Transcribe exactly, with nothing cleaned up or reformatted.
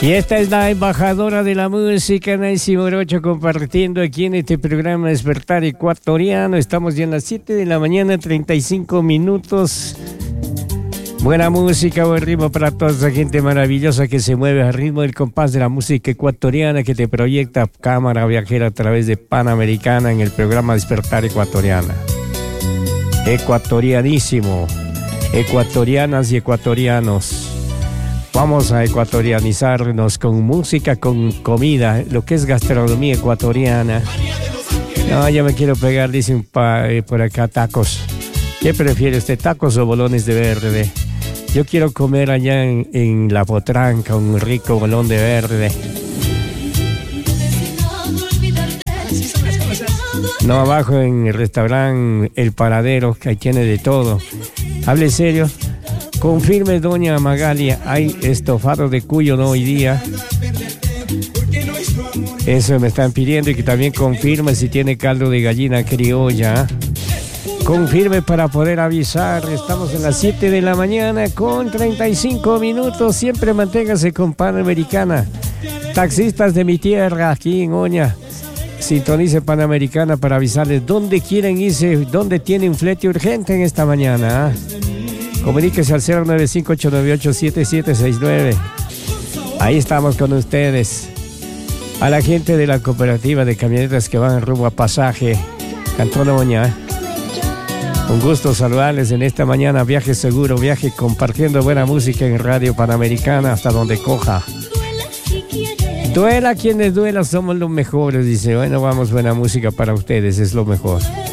Y esta es la embajadora de la música, Nancy Morocho, compartiendo aquí en este programa Despertar Ecuatoriano. Estamos ya en las siete de la mañana, treinta y cinco minutos. Buena música, buen ritmo para toda esa gente maravillosa que se mueve al ritmo del compás de la música ecuatoriana, que te proyecta Cámara Viajera a través de Panamericana en el programa Despertar Ecuatoriana. Ecuatorianísimo, ecuatorianas y ecuatorianos. Vamos a ecuatorianizarnos con música, con comida, lo que es gastronomía ecuatoriana. No, yo me quiero pegar, dice un pa, eh, por acá, tacos. ¿Qué prefiere usted, tacos o bolones de verde? Yo quiero comer allá en, en La Potranca un rico bolón de verde. No, abajo en el restaurante El Paradero, que ahí tiene de todo. Hable serio. Confirme, doña Magalia, ¿hay estofado de cuyo no hoy día? Eso me están pidiendo, y que también confirme si tiene caldo de gallina criolla. Confirme para poder avisar. Estamos en las siete de la mañana con treinta y cinco minutos. Siempre manténgase con Panamericana. Taxistas de mi tierra, aquí en Oña, sintonice Panamericana para avisarles dónde quieren irse, dónde tienen flete urgente en esta mañana. ¿eh? Comuníquese al cero nueve cinco ocho nueve ocho siete siete seis nueve. Ahí estamos con ustedes. A la gente de la cooperativa de camionetas que van rumbo a Pasaje, Cantón Oña. Un gusto saludarles en esta mañana. Viaje seguro, viaje compartiendo buena música en Radio Panamericana hasta donde coja. Duela quienes duela, somos los mejores. Dice, bueno, vamos, buena música para ustedes, es lo mejor.